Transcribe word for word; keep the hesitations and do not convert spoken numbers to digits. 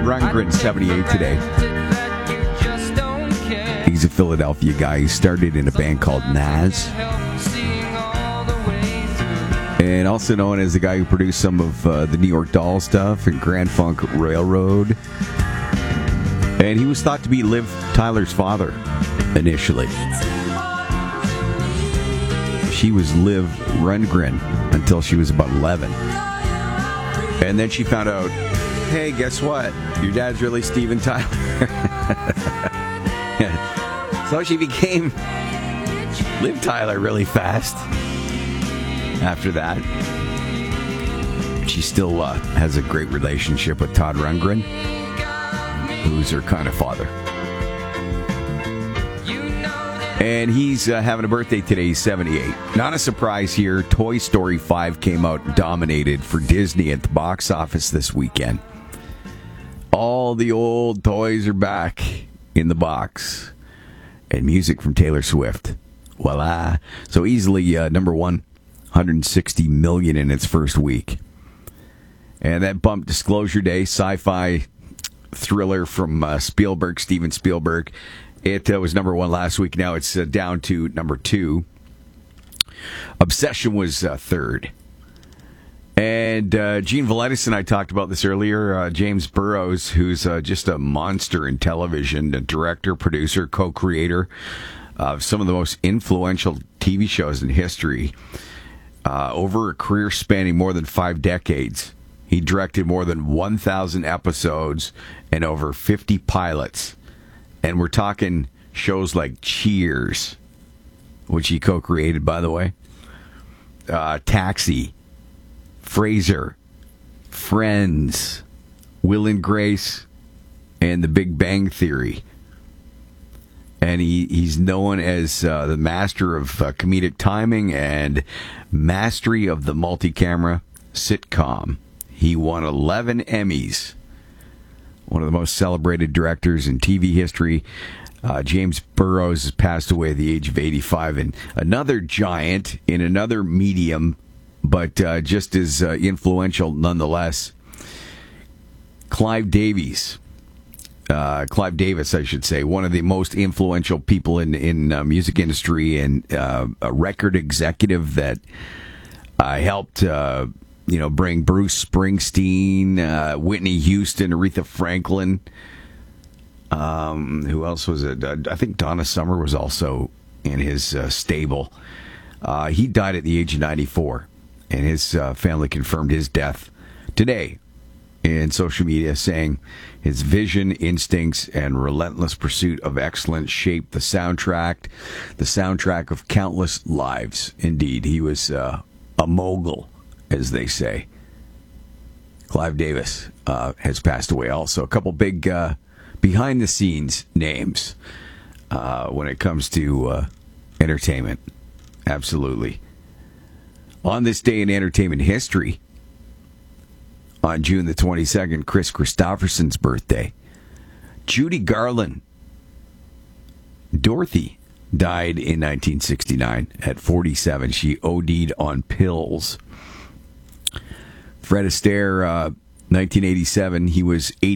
Rundgren, seventy-eight today. He's a Philadelphia guy. He started in a band called Nas. And also known as the guy who produced some of uh, the New York Doll stuff and Grand Funk Railroad. And he was thought to be Liv Tyler's father initially. She was Liv Rundgren until she was about eleven. And then she found out, hey, guess what? Your dad's really Steven Tyler. So she became Liv Tyler really fast after that. She still uh, has a great relationship with Todd Rundgren, who's her kind of father. And he's uh, having a birthday today. He's seventy-eight. Not a surprise here. Toy Story five came out and dominated for Disney at the box office this weekend. All the old toys are back in the box. And music from Taylor Swift. Voila. So easily uh, number one, one hundred sixty million in its first week. And that bumped Disclosure Day, sci-fi thriller from uh, Spielberg, Steven Spielberg. It uh, was number one last week. Now it's uh, down to number two. Obsession was uh, third. And uh, Gene Valitis and I talked about this earlier. Uh, James Burrows, who's uh, just a monster in television, a director, producer, co-creator of some of the most influential T V shows in history. Uh, over a career spanning more than five decades, he directed more than one thousand episodes and over fifty pilots. And we're talking shows like Cheers, which he co-created, by the way, uh, Taxi, Frasier, Friends, Will and Grace, and The Big Bang Theory. And he, he's known as uh, the master of uh, comedic timing and mastery of the multi-camera sitcom. He won eleven Emmys. One of the most celebrated directors in T V history. Uh, James Burrows has passed away at the age of eighty-five. And another giant in another medium, but uh, just as uh, influential nonetheless, Clive Davies. Uh, Clive Davis, I should say, one of the most influential people in in uh, music industry and uh, a record executive that uh, helped, uh, you know, bring Bruce Springsteen, uh, Whitney Houston, Aretha Franklin. Um, who else was it? Uh, I think Donna Summer was also in his uh, stable. Uh, he died at the age of ninety-four, and his uh, family confirmed his death today in social media, saying his vision, instincts, and relentless pursuit of excellence shaped the soundtrack, the soundtrack of countless lives. Indeed, he was uh, a mogul, as they say. Clive Davis uh, has passed away also. A couple big uh, behind-the-scenes names uh, when it comes to uh, entertainment. Absolutely. On this day in entertainment history, on June the twenty-second, Chris Christopherson's birthday. Judy Garland, Dorothy, died in nineteen sixty-nine at forty-seven. She OD'd on pills. Fred Astaire, uh, nineteen eighty-seven, he was eighty.